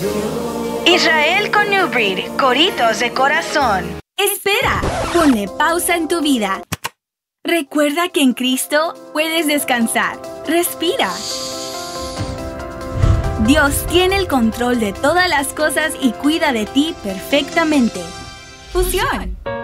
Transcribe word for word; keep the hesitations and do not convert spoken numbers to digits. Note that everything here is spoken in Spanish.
Israel con New Breed, coritos de corazón. Espera, ponle pausa en tu vida. Recuerda que en Cristo puedes descansar. Respira. Dios tiene el control de todas las cosas y cuida de ti perfectamente. Fusión.